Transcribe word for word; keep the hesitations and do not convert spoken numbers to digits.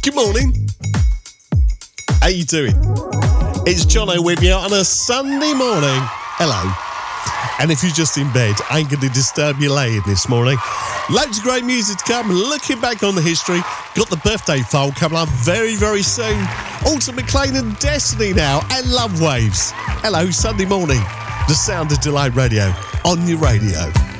Good morning. How you doing? It's Jono with you on a Sunday morning. Hello. And if you're just in bed, I ain't going to disturb you laying this morning. Loads of great music to come. Looking back on the history. Got the birthday fold coming up very, very soon. Also McLean and Destiny now. And Love Waves. Hello, Sunday morning. The sound of Delight Radio on your radio.